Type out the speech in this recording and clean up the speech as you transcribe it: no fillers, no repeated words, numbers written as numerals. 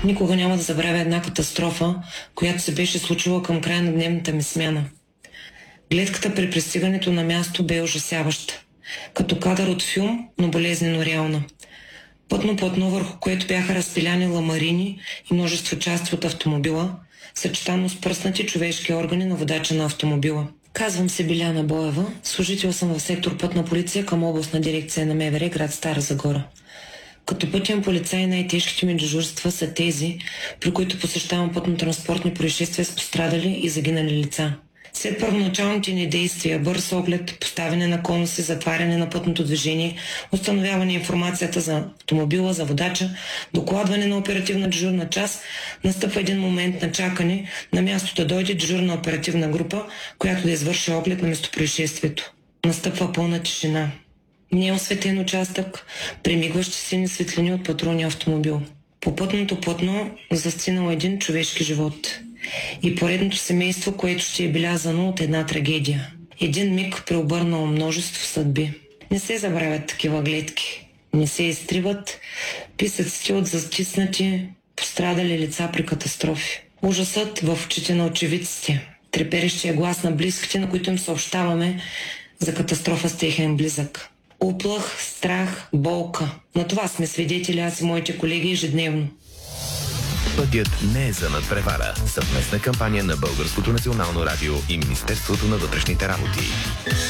Никога няма да забравя една катастрофа, която се беше случила към края на дневната ми смяна. Гледката при пристигането на място бе ужасяваща. Като кадър от филм, но болезнено реална. Пътно платно, върху което бяха разпиляни ламарини и множество части от автомобила, съчетано с пръснати човешки органи на водача на автомобила. Казвам се Биляна Боева, служител съм в сектор Пътна полиция към областна дирекция на МВР, град Стара Загора. Като пътен полицай най-тежките ми дежурства са тези, при които посещавам пътно-транспортни происшествия с пострадали и загинали лица. След първоначалните ни действия, бърз оглед, поставяне на конуси, затваряне на пътното движение, установяване информацията за автомобила, за водача, докладване на оперативна дежурна част, настъпва един момент на чакане на място да дойде дежурна оперативна група, която да извърши оглед на местопроизшествието. Настъпва пълна тишина. Неосветен участък, примигващи сини светлини от патрулния автомобил. По пътното платно застинал един човешки живот. И поредното семейство, което ще е белязано от една трагедия. Един миг преобърнал множество съдби. Не се забравят такива гледки. Не се изтриват писъците от застиснати, пострадали лица при катастрофи. Ужасът в очите на очевидците. Треперещия глас на близките, на които им съобщаваме за катастрофа с техен близък. Уплах, страх, болка. На това сме свидетели аз и моите колеги ежедневно. Пътят не е за надпревара. Съвместна кампания на Българското национално радио и Министерството на вътрешните работи.